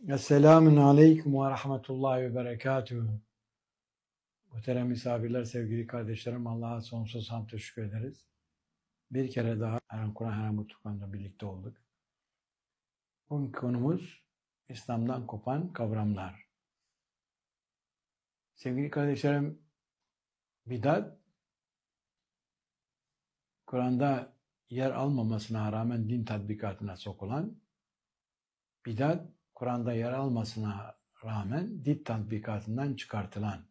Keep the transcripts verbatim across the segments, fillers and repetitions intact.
Esselamun Aleyküm ve Rahmetullahi ve Berekatuhu. Muhterem misafirler, sevgili kardeşlerim, Allah'a sonsuz hamd teşekkür ederiz. Bir kere daha Eren Kur'an Eren Mutlukan'da birlikte olduk. Bugün konumuz İslam'dan kopan kavramlar. Sevgili kardeşlerim, bidat, Kur'an'da yer almamasına rağmen din tatbikatına sokulan, bidat, Kur'an'da yer almasına rağmen din tatbikatından çıkartılan.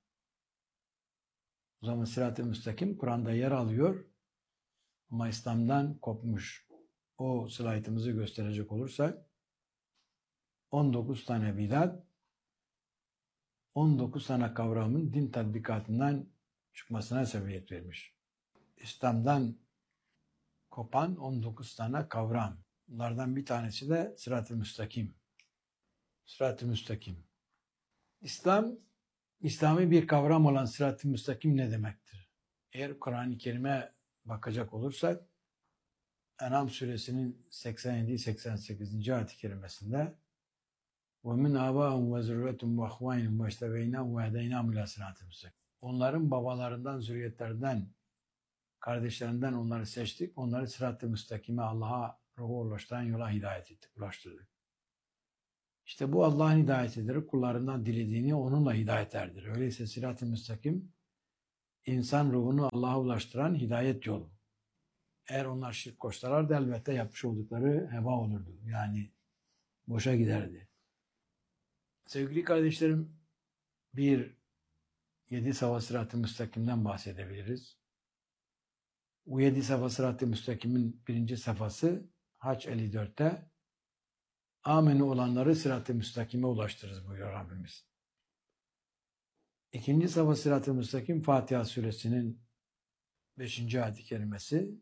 O zaman Sırat-ı Müstakim Kur'an'da yer alıyor ama İslam'dan kopmuş. O slaytımızı gösterecek olursak on dokuz tane bidat, on dokuz tane kavramın din tatbikatından çıkmasına sebebiyet vermiş. İslam'dan kopan on dokuz tane kavram. Bunlardan bir tanesi de Sırat-ı Müstakim. Sırat-ı Müstakim. İslam, İslami bir kavram olan Sırat-ı Müstakim ne demektir? Eğer Kur'an-ı Kerim'e bakacak olursak, En'am suresinin seksen yedi seksen sekizinci ayet-i kerimesinde وَمِنْ آبَاهُمْ وَزُرُّيَّتُهُمْ وَاَخْوَانِهِمْ وَاجْتَبَيْنَاهُمْ وَهَدَيْنَاهُمْ اِلَى صِرَاطٍ مُسْتَقِيمٍ. Onların babalarından, zürriyetlerinden, kardeşlerinden onları seçtik. Onları sırat-ı müstakime, Allah'a ruhu ulaştıran yola hidayet ettik, ulaştırdık. İşte bu Allah'ın hidayetidir. Kullarından dilediğini onunla hidayet erdirir. Öyleyse sırat-ı müstakim, insan ruhunu Allah'a ulaştıran hidayet yolu. Eğer onlar şirk koşsalardı elbette yapmış oldukları heba olurdu. Yani boşa giderdi. Sevgili kardeşlerim, bir yedi safa sırat-ı müstakimden bahsedebiliriz. Bu yedi safa sırat-ı müstakimin birinci safhası Hac elli dörtte ameni olanları sırat-ı müstakime ulaştırırız buyuruyor Rabbimiz. İkinci safa sırat-ı müstakim Fatiha suresinin beşinci ayet-i kerimesi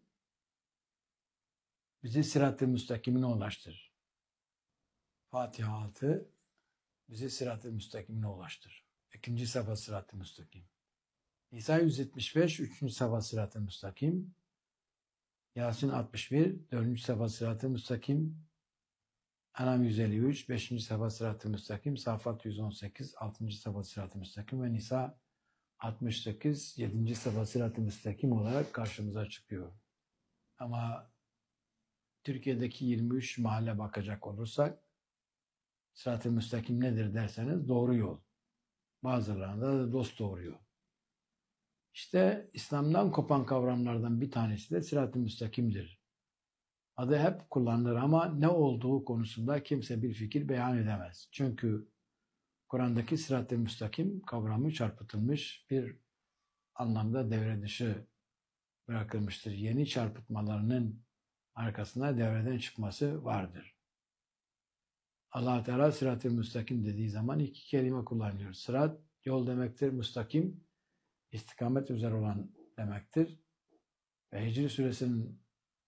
bizi sırat-ı müstakimine ulaştırır. Fatiha altı bizi sırat-ı müstakimine ulaştırır. İkinci safa sırat-ı müstakim. Nisa yüz yetmiş beş üçüncü safa sırat-ı müstakim. Yasin altmış bir dördüncü safa sırat-ı müstakim. En'am yüz elli üç beşinci safa sırat-ı müstakim. Safat yüz on sekiz altıncı safa sırat-ı müstakim ve Nisa altmış sekiz yedinci safa sırat-ı müstakim olarak karşımıza çıkıyor. Ama Türkiye'deki yirmi üç mahalle bakacak olursak sırat-ı müstakim nedir derseniz doğru yol. Bazılarında da dost doğru yol. İşte İslam'dan kopan kavramlardan bir tanesi de sırat-ı müstakimdir. Adı hep kullanılır ama ne olduğu konusunda kimse bir fikir beyan edemez. Çünkü Kur'an'daki sırat-ı müstakim kavramı çarpıtılmış, bir anlamda devre dışı bırakılmıştır. Yeni çarpıtmalarının arkasında devreden çıkması vardır. Allah Teala sırat-ı müstakim dediği zaman iki kelime kullanıyor. Sırat yol demektir, müstakim istikamet üzere olan demektir. Ve Hicr suresinin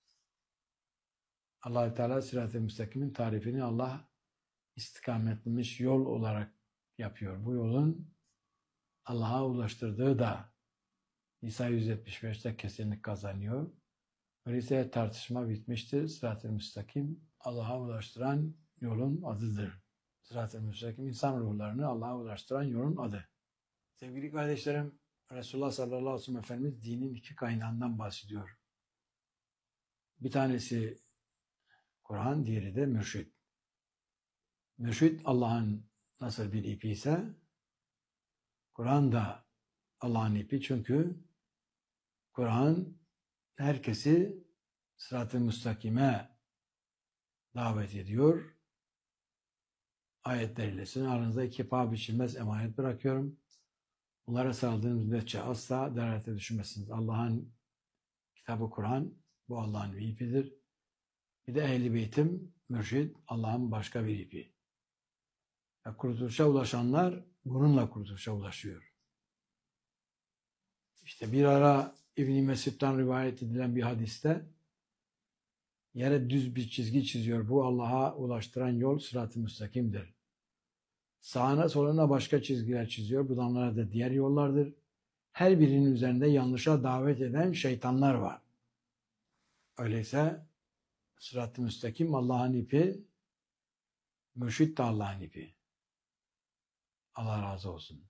Allah Teala sırat-ı müstakimin tarifini Allah istikametlenmiş yol olarak yapıyor. Bu yolun Allah'a ulaştırdığı da Nisa yüz yetmiş beşte kesinlik kazanıyor. Öyleyse tartışma bitmiştir. Sırat-ı müstakim Allah'a ulaştıran yolun adıdır. Sırat-ı müstakim insan ruhlarını Allah'a ulaştıran yolun adı. Sevgili kardeşlerim, Resulullah sallallahu aleyhi ve sellem Efendimiz dinin iki kaynağından bahsediyor. Bir tanesi Kur'an, diğeri de mürşid. Mürşid Allah'ın nasıl bir ipi ise Kur'an da Allah'ın ipi, çünkü Kur'an herkesi sırat-ı müstakime davet ediyor. Ayetleriyle sizin aranızda iki paha biçilmez emanet bırakıyorum. Bunlara saldığınız müddetçe asla dalalete düşmezsiniz. Allah'ın kitabı Kur'an, bu Allah'ın bir ipidir. Bir de Ehl-i Beyt'im, mürşid, Allah'ın başka bir ipi. Ya, kurtuluşa ulaşanlar bununla kurtuluşa ulaşıyor. İşte bir ara İbn-i Mesud'dan rivayet edilen bir hadiste yere düz bir çizgi çiziyor. Bu Allah'a ulaştıran yol sırat-ı müstakimdir. Sağına soluna başka çizgiler çiziyor. Bunlar da diğer yollardır. Her birinin üzerinde yanlışa davet eden şeytanlar var. Öyleyse sırat-ı müstakim Allah'ın ipi, Mürşit de Allah'ın ipi. Allah razı olsun.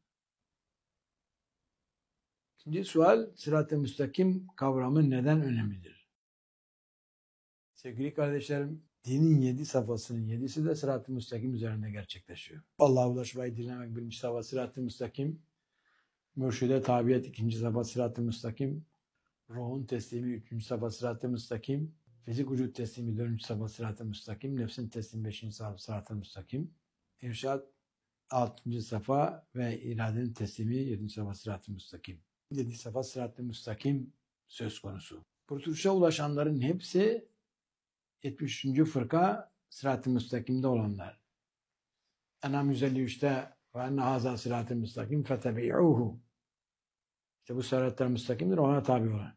İkinci sual, sırat-ı müstakim kavramı neden önemlidir? Sevgili kardeşlerim, dinin yedi safhasının yedisi de sırat-ı müstakim üzerinde gerçekleşiyor. Allah'a ulaşmayı dilemek birinci safha sırat-ı müstakim, mürşide tabiyet ikinci safha sırat-ı müstakim, ruhun teslimi üçüncü safha sırat-ı müstakim, fizik vücut teslimi dördüncü safha sırat-ı müstakim, nefsin teslimi beşinci safha sırat-ı müstakim, irşad altıncı safha ve iradenin teslimi yedinci safha sırat-ı müstakim. yedi safha sırat-ı müstakim söz konusu. Kurtuluşa ulaşanların hepsi yetmiş üçüncü fırka sırat-ı müstakimde olanlar. Enam yüz elli üçte ve enne haza sırat-ı müstakim fetebi'uhu. İşte bu sırat-ı müstakimdir, ona tabi olan.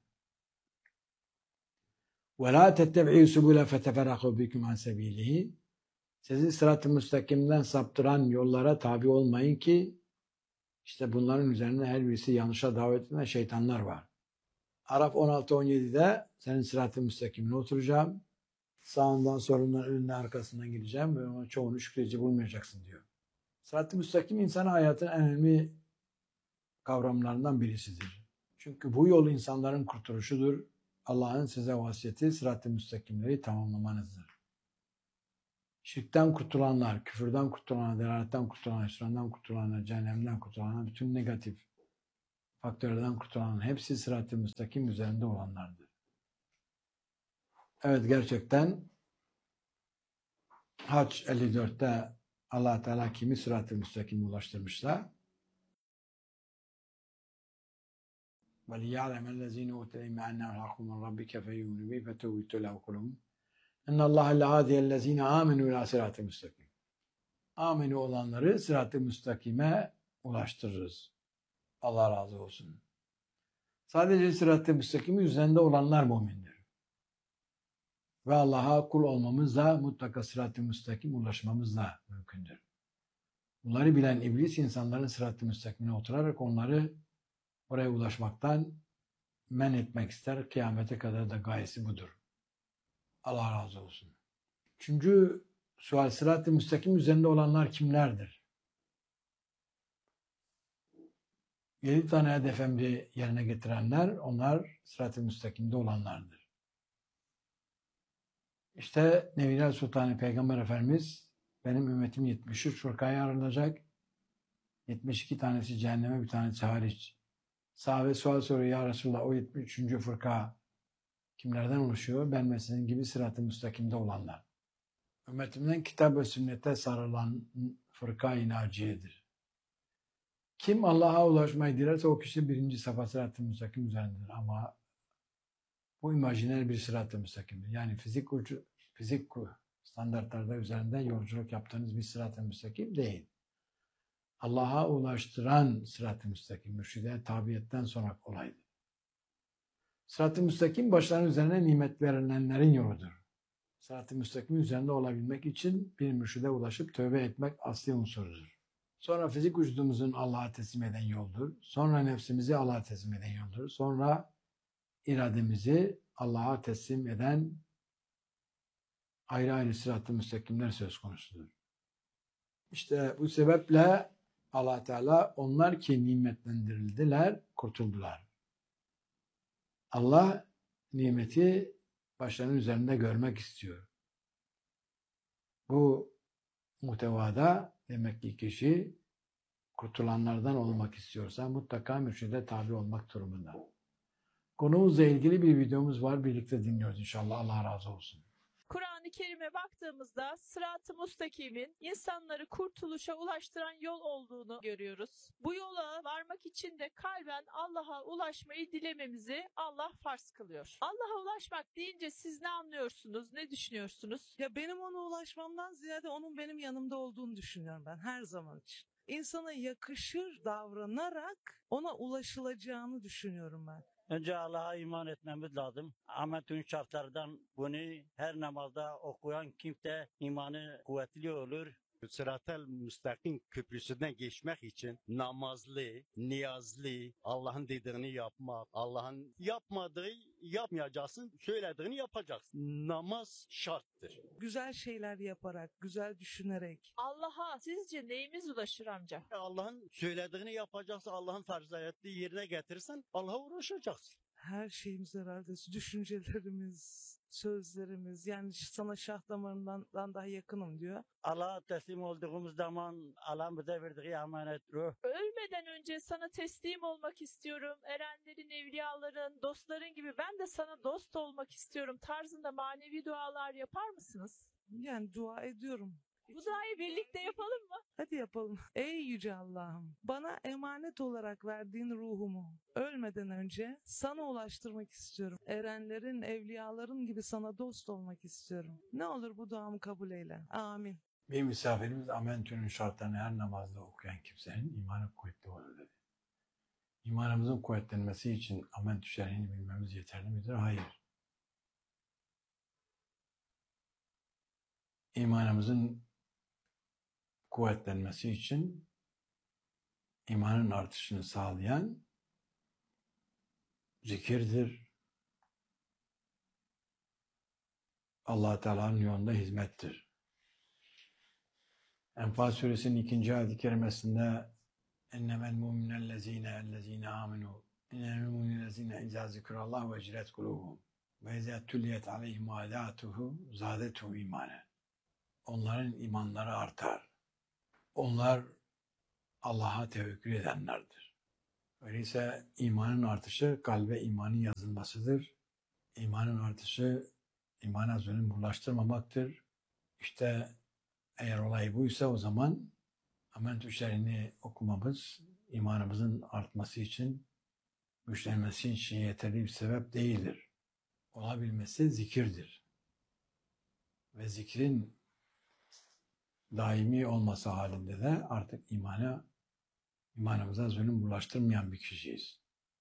Ve la tettebi'u subule feteferraku bikum an sebilihi. Sizi sırat-ı müstakimden saptıran yollara tabi olmayın ki işte bunların üzerinde her birisi yanlışa davet eden şeytanlar var. Araf on altı on yedi'de senin sırat-ı müstakimine oturacağım. Sağından, solundan, önünden, arkasından gideceğim ve ona çoğunu şükredici bulmayacaksın diyor. Sırat-ı müstakim insan hayatının en önemli kavramlarından birisidir. Çünkü bu yol insanların kurtuluşudur. Allah'ın size vasiyeti sırat-ı müstakimleri tamamlamanızdır. Şirkten kurtulanlar, küfürden kurtulanlar, delaletten kurtulanlar, hüsrandan kurtulanlar, cehennemden kurtulanlar, bütün negatif faktörlerden kurtulanlar hepsi sırat-ı müstakim üzerinde olanlardır. Evet, gerçekten Hac elli dörtte Allah Teala kimi sırat-ı müstakime ulaştırmışsa وَلِيَعْلَمَ الَّذ۪ينَ اُوتَيْمَ اَنَّهُ الْحَقُّ مِنْ رَبِّكَ فَيُؤْمِنُ بِهِ فَتَوْبَتُ لَهُ قُلُوبُهُمْ اِنَّ اللّٰهَ لَهَادِيَ الَّذ۪ينَ آمَنُوا اِلَى صِرَاطِ müstakim. Aminu olanları sırat-ı müstakime ulaştırırız. Allah razı olsun. Sadece sırat-ı müstakim üzerinde olanlar mümindir. Ve Allah'a kul olmamızla mutlaka sırat-ı müstakim ulaşmamızla mümkündür. Bunları bilen iblis insanların sırat-ı müstakimine oturarak onları oraya ulaşmaktan men etmek ister. Kıyamete kadar da gayesi budur. Allah razı olsun. Üçüncü sual, sırat-ı müstakim üzerinde olanlar kimlerdir? Yedi tane hedef emri yerine getirenler, onlar sırat-ı müstakimde olanlardır. İşte Nebiler Sultanı Peygamber Efendimiz benim ümmetim yetmiş üç fırkaya ayrılacak. yetmiş iki tanesi cehenneme, bir tanesi hariç. Sahabe sual soruyor, ya Resulallah o yetmiş üçüncü fırka kimlerden oluşuyor? Ben ve sizin gibi sırat-ı müstakimde olanlar. Ümmetimden kitap ve sünnete sarılan fırka-i naciyedir. Kim Allah'a ulaşmayı dilerse o kişi birinci safa sırat-ı müstakim üzerindedir. Ama bu imajiner bir sırat-ı müstakimdir. Yani fizik ucu, fizik standartlarda üzerinden yolculuk yaptığınız bir sırat-ı müstakim değil. Allah'a ulaştıran sırat-ı müstakim, mürşide tabiyetten sonra olaydır. Sırat-ı müstakim başların üzerine nimet verilenlerin yoludur. Sırat-ı müstakim üzerinde olabilmek için bir mürşide ulaşıp tövbe etmek asli unsurdur. Sonra fizik vücudumuzun Allah'a teslim eden yoldur. Sonra nefsimizi Allah'a teslim eden yoldur. Sonra irademizi Allah'a teslim eden ayrı ayrı sırat-ı müstakimler söz konusudur. İşte bu sebeple Allah Teala onlar ki nimetlendirildiler, kurtuldular. Allah nimeti başlarının üzerinde görmek istiyor. Bu muhtevada demek ki kişi kurtulanlardan olmak istiyorsa mutlaka mürşide tabi olmak durumunda. Konumuzla ilgili bir videomuz var. Birlikte dinliyoruz inşallah. Allah razı olsun. Kur'an-ı Kerim'e baktığımızda sırat-ı müstakimin insanları kurtuluşa ulaştıran yol olduğunu görüyoruz. Bu yola varmak için de kalben Allah'a ulaşmayı dilememizi Allah farz kılıyor. Allah'a ulaşmak deyince siz ne anlıyorsunuz, ne düşünüyorsunuz? Ya benim ona ulaşmamdan ziyade onun benim yanımda olduğunu düşünüyorum ben her zaman için. İnsana yakışır davranarak ona ulaşılacağını düşünüyorum ben. Önce Allah'a iman etmemiz lazım. Ahmet'in şartlardan bunu her namazda okuyan kimse imanı kuvvetli olur. Sıratel müstakim köprüsünden geçmek için namazlı, niyazlı, Allah'ın dediğini yapmak, Allah'ın yapmadığı yapmayacaksın, söylediğini yapacaksın. Namaz şarttır. Güzel şeyler yaparak, güzel düşünerek. Allah'a sizce neyimiz ulaşır amca? Allah'ın söylediğini yapacaksın, Allah'ın farz ettiği yerine getirirsen Allah'a uğraşacaksın. Her şeyimiz herhalde düşüncelerimiz, sözlerimiz. Yani sana şah damarından daha yakınım diyor. Allah'a teslim olduğumuz zaman Allah'ın bize verdiği emanet ruh. Ölmeden önce sana teslim olmak istiyorum. Erenlerin, evliyaların, dostların gibi ben de sana dost olmak istiyorum tarzında manevi dualar yapar mısınız? Yani dua ediyorum. Bu duayı birlikte yapalım mı? Hadi yapalım. Ey Yüce Allah'ım, bana emanet olarak verdiğin ruhumu ölmeden önce sana ulaştırmak istiyorum. Erenlerin, evliyaların gibi sana dost olmak istiyorum. Ne olur bu duamı kabul eyle. Amin. Bir misafirimiz Amentü'nün şartlarını her namazda okuyan kimsenin imanı kuvvetli olur dedi. İmanımızın kuvvetlenmesi için Amentü şerhini bilmemiz yeterli midir? Hayır. İmanımızın kuvvetlenmesi için imanın artışını sağlayan zikirdir. Allah Teala'nın yolunda hizmettir. Enfal suresinin ikinci ayet-i kerimesinde ennemel mu'minellezine ellezine aminu ennemel mu'minellezine izâ zikrallah ve cilet kulubuhum ve izâ tülliyet aleyhim âyâtuhu zâdetuhu imanen. Onların imanları artar. Onlar Allah'a tevekkül edenlerdir. Öyleyse imanın artışı kalbe imanın yazılmasıdır. İmanın artışı imana zulüm bulaştırmamaktır. İşte eğer olay buysa o zaman Amentü şerhini okumamız imanımızın artması için, güçlenmesi için yeterli bir sebep değildir. Olabilmesi zikirdir. Ve zikrin daimi olması halinde de artık imana, imanımıza zulüm bulaştırmayan bir kişiyiz.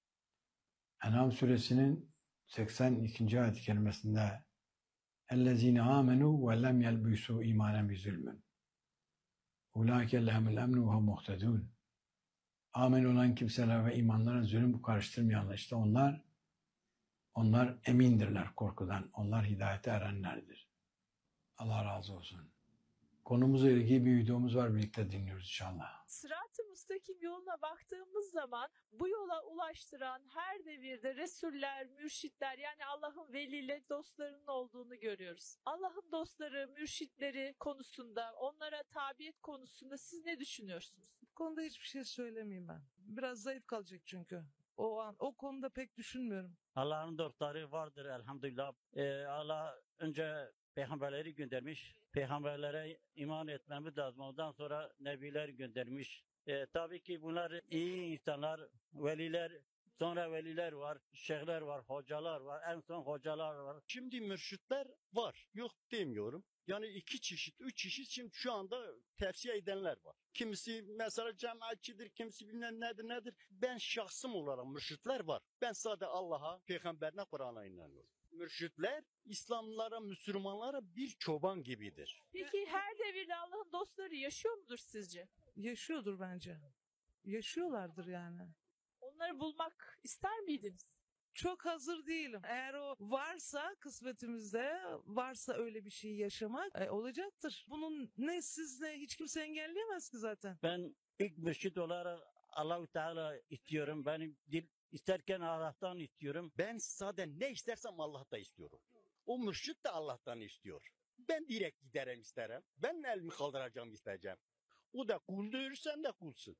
En'am suresinin seksen ikinci ayet-i kerimesinde اَلَّذ۪ينَ آمَنُوا وَلَمْ يَلْبِسُوا اِيمَانًا بِظُلْمٍ اُولَٰئِكَ لَهُمُ الْاَمْنُ وَهُمْ مُهْتَدُونَ. Amin olan kimseler ve imanlara zulüm karıştırmayanlar, işte onlar, onlar emindirler korkudan, onlar hidayete erenlerdir. Allah razı olsun. Konumuzla ilgili bir videomuz var, birlikte dinliyoruz inşallah. Sırat-ı müstakim yoluna baktığımız zaman bu yola ulaştıran her devirde Resuller, mürşitler yani Allah'ın velileri, dostlarının olduğunu görüyoruz. Allah'ın dostları, mürşitleri konusunda, onlara tabiyet konusunda siz ne düşünüyorsunuz? Bu konuda hiçbir şey söylemeyeyim ben. Biraz zayıf kalacak çünkü. O an o konuda pek düşünmüyorum. Allah'ın dostları vardır elhamdülillah. Ee, Allah önce peygamberleri göndermiş. Peygamberlere iman etmemiz lazım. Ondan sonra nebiler göndermiş. Ee, tabii ki bunlar iyi insanlar, veliler, sonra veliler var, şeyhler var, hocalar var, en son hocalar var. Şimdi mürşitler var, yok demiyorum. Yani iki çeşit, üç çeşit şimdi şu anda tavsiye edenler var. Kimisi mesela cemaatçidir, kimisi bilmem nedir nedir. Ben şahsım olarak mürşitler var. Ben sadece Allah'a, peygamberine, Kur'an'a inanıyorum. Mürşitler İslamlılara, Müslümanlara bir çoban gibidir. Peki her devirde Allah'ın dostları yaşıyor mudur sizce? Yaşıyordur bence. Yaşıyorlardır yani. Onları bulmak ister miydiniz? Çok hazır değilim. Eğer o varsa kısmetimizde, varsa öyle bir şey yaşamak e, olacaktır. Bunun ne siz ne hiç kimse engelleyemez ki zaten. Ben ilk mürşit olarak Allah-u Teala istiyorum. Benim dil isterken Allah'tan istiyorum. Ben sadece ne istersem Allah'tan istiyorum. O mürşit de Allah'tan istiyor. Ben direkt giderim isterim. Ben elimi kaldıracağım isteyeceğim. O da kuldur, sen de kulsun.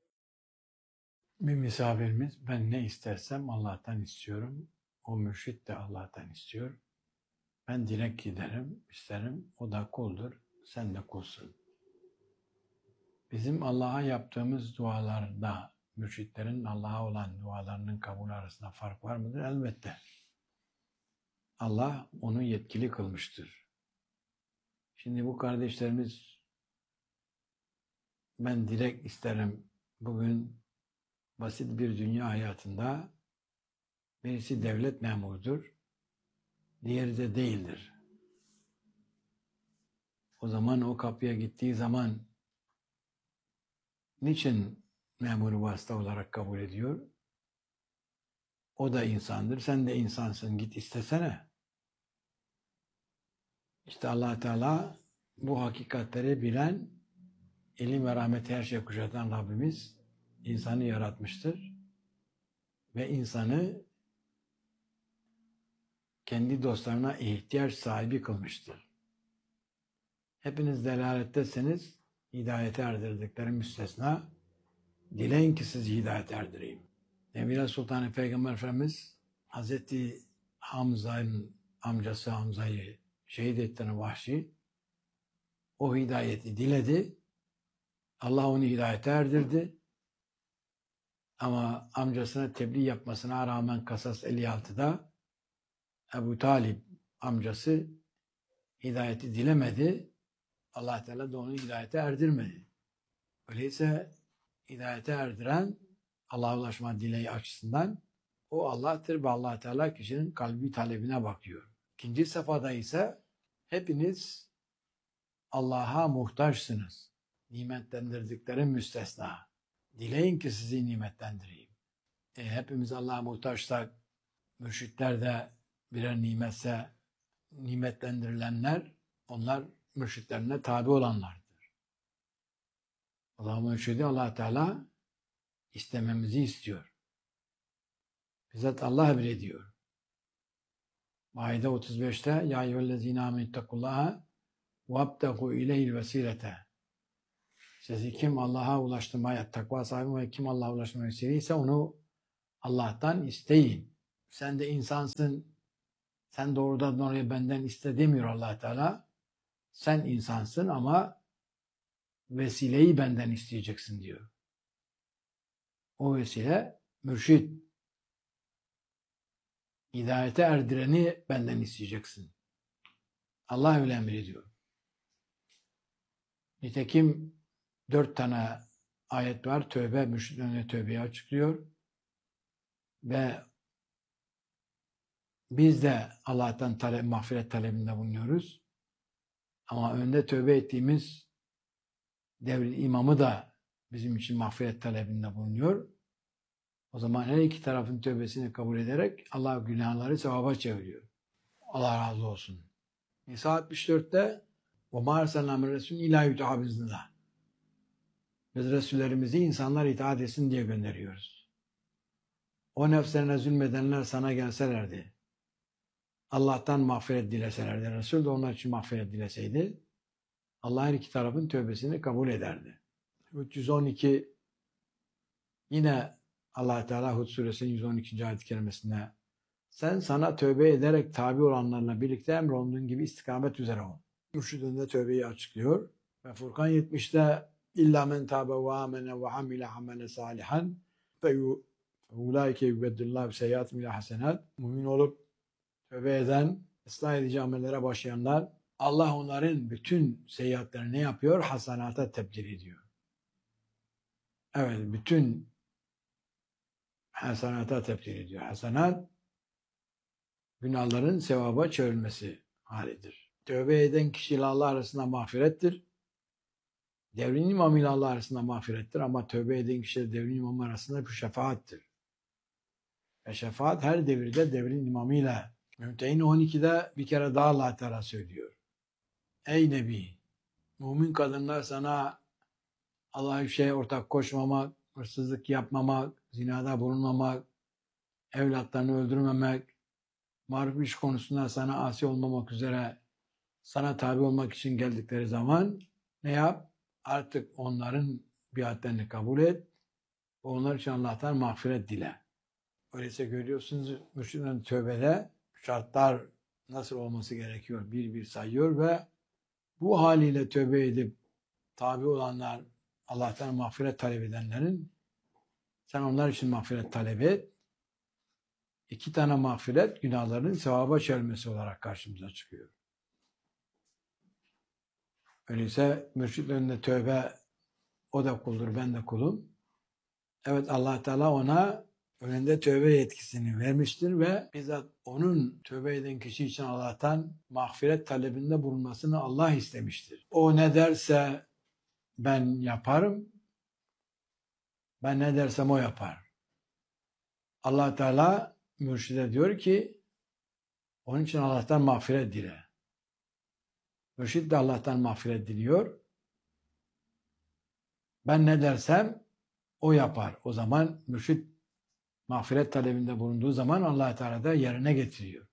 Bir misafirimiz ben ne istersem Allah'tan istiyorum. O mürşit de Allah'tan istiyor. Ben direkt giderim, isterim. O da kuldur, sen de kulsun. Bizim Allah'a yaptığımız dualarda mürşitlerin Allah'a olan dualarının kabul arasında fark var mıdır? Elbette. Allah onu yetkili kılmıştır. Şimdi bu kardeşlerimiz ben direkt isterim. Bugün basit bir dünya hayatında birisi devlet memurudur, diğeri de değildir. O zaman o kapıya gittiği zaman niçin memuru vasıta olarak kabul ediyor? O da insandır. Sen de insansın. Git istesene. İşte Allah Teala bu hakikatleri bilen, ilim ve rahmeti her şeyi kuşatan Rabbimiz insanı yaratmıştır. Ve insanı kendi dostlarına ihtiyaç sahibi kılmıştır. Hepiniz delalettesiniz, hidayete erdirdikleri müstesna, dileyin ki sizi hidayete erdireyim. Nebiler Sultan Peygamber Efendimiz Hazreti Hamza'nın amcası Hamza'yı şehit ettiğini Vahşi, o hidayeti diledi, Allah onu hidayete erdirdi. Ama amcasına tebliğ yapmasına rağmen Kasas elli altıda Ebu Talib amcası hidayeti dilemedi. Allah Teala da onu hidayete erdirmedi. Öyleyse hidayete erdiren Allah'a ulaşma dileği açısından o Allah'tır ve Allah Teala kişinin kalbi talebine bakıyor. İkinci safhada ise hepiniz Allah'a muhtaçsınız. Nimetlendirdiklerim müstesna. Dileyin ki sizi nimetlendireyim. E, hepimiz Allah'a muhtaçsak, mürşitler de birer nimetse nimetlendirilenler, onlar mürşitlerine tabi olanlardır. Allah'ın mürşidi Allah Teala istememizi istiyor. Bizzat Allah emrediyor. Maide otuz beşte Ya eyyühellezine amenüttekullaha vabtehu ileyhil vesilete. Sizi kim Allah'a ulaştırmaya, takva sahibi ve kim Allah'a ulaştırmaya vesileyse onu Allah'tan isteyin. Sen de insansın, sen doğrudan oraya benden iste demiyor Allah Teala. Sen insansın ama vesileyi benden isteyeceksin diyor. O vesile mürşid. Hidayete erdireni benden isteyeceksin. Allah öyle emrediyor. Nitekim dört tane ayet var. Tövbe, mürşid önüne tövbeyi açıklıyor. Ve biz de Allah'tan talep, mağfiret talebinde bulunuyoruz. Ama önde tövbe ettiğimiz devrin imamı da bizim için mağfiret talebinde bulunuyor. O zaman her iki tarafın tövbesini kabul ederek Allah günahları sevaba çeviriyor. Allah razı olsun. Nisa altmış dörtte وَمَا اَرْسَلْنَا مِنْ رَسُولٍ اِلَٰهِ يُتَحَبِزْنَا. Biz Resullerimizi insanlar itaat etsin diye gönderiyoruz. O nefslerine zulmedenler sana gelselerdi, Allah'tan mağfiret dileselerdi, Resul de onlar için mağfiret dileseydi, Allah her iki tarafın tövbesini kabul ederdi. üç yüz on iki yine Allah Teala Hud suresinin yüz on ikinci ayet-i kerimesinde sen sana tövbe ederek tabi olanlarla birlikte emrolunduğun gibi istikamet üzere ol. Mürşidinde tövbeyi açıklıyor. Ve Furkan yetmişte İlla men tâbe ve âmene ve hamile hamele salihan fe ulaike yubeddillâhu seyyiâtim ilâ hasenât. Mümin olup tövbe eden, ıslah edici amellere başlayanlar, Allah onların bütün seyyiatlerini ne yapıyor? Hasenata tebdil ediyor. Evet, bütün hasenata tebdil ediyor. Hasenat, günahların sevaba çevrilmesi halidir. Tövbe eden kişiyle Allah arasında mağfirettir. Devrin imamı ile Allah arasında mağfirettir. Ama tövbe eden kişiyle devrin imamı arasında bir şefaattir. Ve şefaat her devirde devrin imamıyla. Mümtehin on ikide bir kere daha Allah Teala söylüyor. Ey Nebi! Mümin kadınlar sana Allah'a bir şeye ortak koşmamak, hırsızlık yapmamak, zinada bulunmamak, evlatlarını öldürmemek, maruf iş konusunda sana asi olmamak üzere sana tabi olmak için geldikleri zaman ne yap? Artık onların biatlerini kabul et. Onlar için Allah'tan mağfiret dile. Öyleyse görüyorsunuz mürşidin tövbede şartlar nasıl olması gerekiyor bir bir sayıyor ve bu haliyle tövbe edip tabi olanlar Allah'tan mağfiret talep edenlerin sen onlar için mağfiret talep et. İki tane mağfiret günahların sevaba çevrilmesi olarak karşımıza çıkıyor. Öyleyse mürşid önünde tövbe o da kuldur, ben de kulum. Evet Allah Teala ona önünde tövbe yetkisini vermiştir ve bizzat onun tövbe eden kişi için Allah'tan mağfiret talebinde bulunmasını Allah istemiştir. O ne derse ben yaparım. Ben ne dersem o yapar. Allah Teala mürşide diyor ki onun için Allah'tan mağfiret dile. Mürşid de Allah'tan mağfiret diliyor. Ben ne dersem o yapar. O zaman mürşid mağfiret talebinde bulunduğu zaman Allah Teala da yerine getiriyor.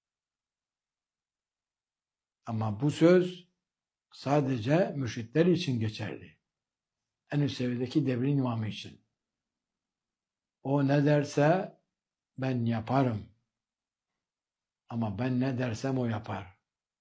Ama bu söz sadece mürşitler için geçerli. En üst seviyedeki devrin imamı için. O ne derse ben yaparım. Ama ben ne dersem o yapar.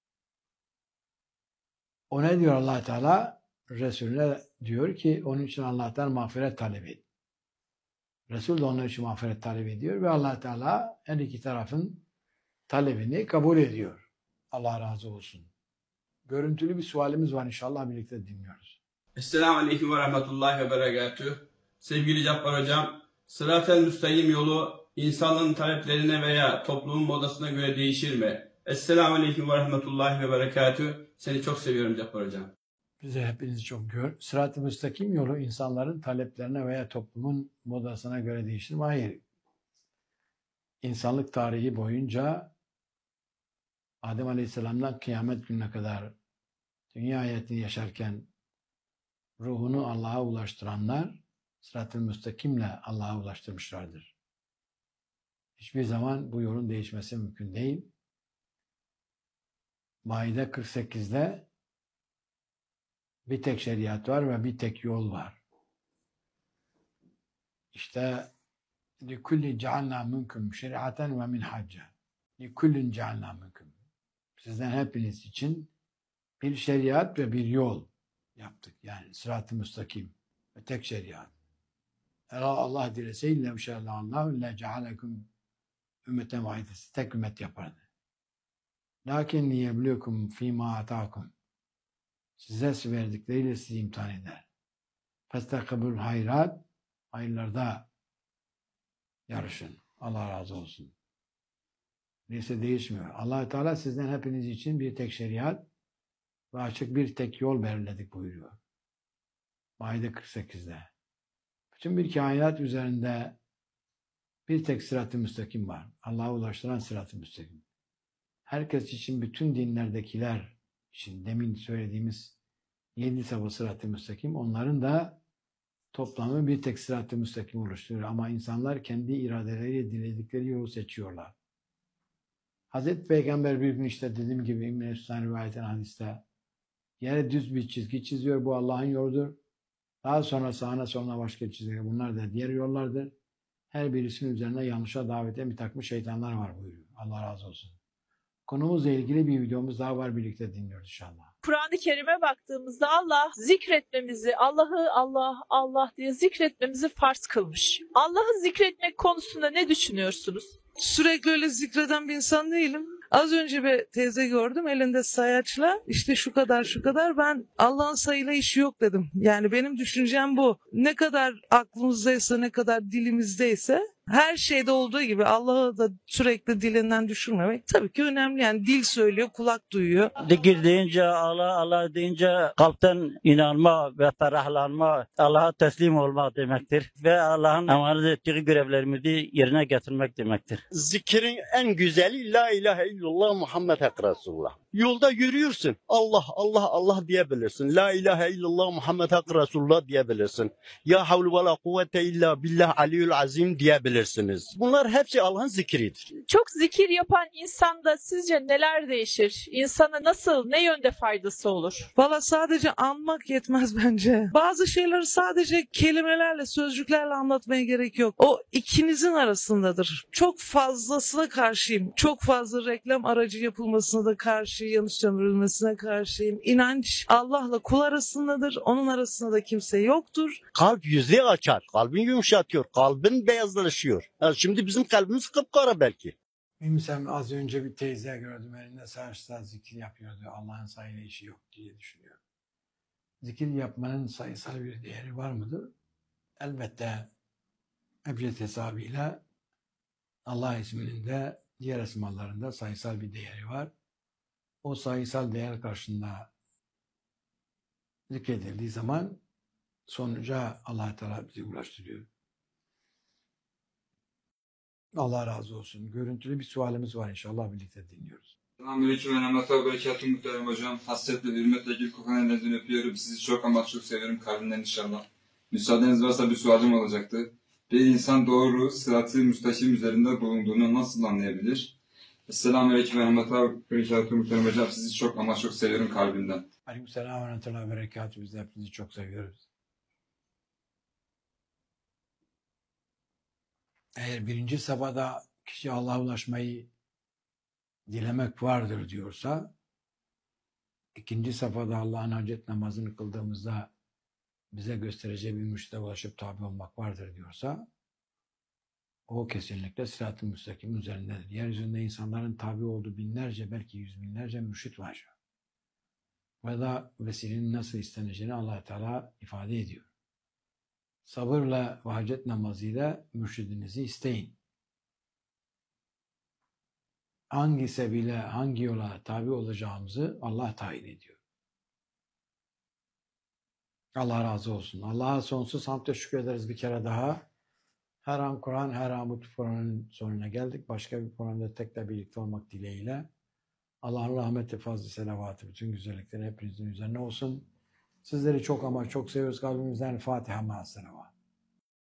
O ne diyor Allah Teala? Resulüne diyor ki onun için Allah'tan mağfiret talep et. Resul de onun için mağfiret talep ediyor ve Allah Teala her iki tarafın talebini kabul ediyor. Allah razı olsun. Görüntülü bir sualimiz var, inşallah birlikte dinliyoruz. Esselamu Aleyküm ve Rahmetullahi ve Berekatüh. Sevgili Cabbar Hocam, sırat-el müstakim yolu insanlığın taleplerine veya toplumun modasına göre değişir mi? Esselamu Aleyküm ve Rahmetullahi ve Berekatüh. Seni çok seviyorum Cabbar Hocam. Bize hepinizi çok gör. Sırat-ı müstakim yolu insanların taleplerine veya toplumun modasına göre değişir mi? Hayır. İnsanlık tarihi boyunca Adem Aleyhisselam'dan kıyamet gününe kadar dünya hayatını yaşarken ruhunu Allah'a ulaştıranlar sırat-ı müstakimle Allah'a ulaştırmışlardır. Hiçbir zaman bu yolun değişmesi mümkün değil. Maide kırk sekizde bir tek şeriat var ve bir tek yol var. İşte لِكُلِّ جَعَلْنَا مِنْكُمْ شَرِعَةً وَمِنْحَجًّا لِكُلِّنْ جَعَلْنَا مِنْكُمْ Sizden hepiniz için bir şeriat ve bir yol yaptık. Yani sırat-ı müstakim ve tek şeriat. Eğer Allah dileseydi levşâllâhu le cealekum ümmeten vahidesi. Tek ümmet yapardı. Lakin liyeblûkum fîmâ atâkum. Size verdikleriyle sizi imtihan eder. Festekabul hayrat. Hayırlarda yarışın. Allah razı olsun. Neyse değişmiyor. Allah Teala sizden hepiniz için bir tek şeriat ve açık bir tek yol belirledik buyuruyor. Maide kırk sekizde. Bütün bir kainat üzerinde bir tek sırat-ı müstakim var. Allah'a ulaştıran sırat-ı müstakim. Herkes için, bütün dinlerdekiler için demin söylediğimiz yedi sabah sırat-ı müstakim, onların da toplamı bir tek sırat-ı müstakim oluşturuyor. Ama insanlar kendi iradeleriyle diledikleri yolu seçiyorlar. Hazreti Peygamber bir gün işte dediğim gibi İbn-i Efsan rivayetin hadiste yere düz bir çizgi çiziyor. Bu Allah'ın yoludur. Daha sonra sağına soluna başka çizgiler. Bunlar da diğer yollardır. Her birisinin üzerine yanlışa davet eden bir takım şeytanlar var buyuruyor. Allah razı olsun. Konumuzla ilgili bir videomuz daha var. Birlikte dinliyoruz inşallah. Kur'an-ı Kerim'e baktığımızda Allah zikretmemizi, Allah'ı Allah Allah diye zikretmemizi farz kılmış. Allah'ı zikretmek konusunda ne düşünüyorsunuz? Sürekli öyle zikreden bir insan değilim. Az önce bir teyze gördüm elinde sayaçla, işte şu kadar şu kadar, ben Allah'ın sayıyla işi yok dedim. Yani benim düşüncem bu. Ne kadar aklımızdaysa, ne kadar dilimizdeyse, her şeyde olduğu gibi Allah'ı da sürekli dilinden düşürmemek tabii ki önemli. Yani dil söylüyor, kulak duyuyor. Zikir deyince Allah, Allah deyince kalpten inanma ve ferahlanma, Allah'a teslim olmak demektir. Ve Allah'ın emanet ettiği görevlerimizi yerine getirmek demektir. Zikirin en güzeli La ilahe illallah Muhammed Hak Resulullah. Yolda yürüyorsun. Allah, Allah, Allah diyebilirsin. La ilahe illallah Muhammed Hak Resulullah diyebilirsin. Ya havlu ve la kuvvete illa billah aliyyul azim diyebilirsiniz. Bunlar hepsi Allah'ın zikridir. Çok zikir yapan insanda sizce neler değişir? İnsana nasıl, ne yönde faydası olur? Valla sadece anmak yetmez bence. Bazı şeyleri sadece kelimelerle, sözcüklerle anlatmaya gerek yok. O ikinizin arasındadır. Çok fazlasına karşıyım. Çok fazla reklam aracı yapılmasına da karşıyım. Yanlış sömürülmesine karşıyım. İnanç Allah'la kul arasındadır. Onun arasında da kimse yoktur. Kalp yüzü açar. Kalbin yumuşatıyor. Kalbin beyazlaşıyor. Yani şimdi bizim kalbimiz kıpkara belki. Bilmiyorum, az önce bir teyze gördüm elinde saçlar zikir yapıyordu. Allah'ın sayıyla işi yok diye düşünüyorum. Zikir yapmanın sayısal bir değeri var mıdır? Elbette ebced hesabıyla Allah isminin de diğer esmalarında sayısal bir değeri var. O sayısal değer karşısında zikredildiği zaman sonuca Allah Teala bizi ulaştırıyor. Allah razı olsun. Görüntülü bir sualimiz var inşallah birlikte dinliyoruz. Selamünaleyküm ve rahmetullahi ve berekatuhu muhterem hocam. Hasretle ve hürmetle gül kokan ellerinizden öpüyorum. Sizi çok ama çok seviyorum kalbimden inşallah. Müsaadeniz varsa bir sualım olacaktı. Bir insan doğru sırat-ı müstakim üzerinde bulunduğunu nasıl anlayabilir? Selamünaleyküm ve rahmetullahi ve berekatuhu muhterem hocam. Sizi çok ama çok seviyorum kalbimden. Aleykümselam ve rahmetullahi ve berekatuhu. Biz de hepinizi çok seviyoruz. Eğer birinci safhada kişi Allah'a ulaşmayı dilemek vardır diyorsa, ikinci safhada Allah'ın hacet namazını kıldığımızda bize göstereceği bir mürşide ulaşıp tabi olmak vardır diyorsa, o kesinlikle sırat-ı müstakim üzerindedir. Yeryüzünde insanların tabi olduğu binlerce, belki yüz binlerce mürşit var. Ve da vesilenin nasıl isteneceğini Allah Teala ifade ediyor. Sabırla ve hacet namazıyla mürşidinizi isteyin. Hangi sebile, hangi yola tabi olacağımızı Allah tayin ediyor. Allah razı olsun. Allah'a sonsuz hamd ve şükrederiz bir kere daha. Her an Kur'an, her an bu programın sonuna geldik. Başka bir programda tekrar birlikte olmak dileğiyle. Allah'ın rahmeti, fazla selavatı, bütün güzellikleri hepinizin üzerine olsun. Sizleri çok ama çok seviyoruz kalbimizden. Fatiha ma'as-selavat.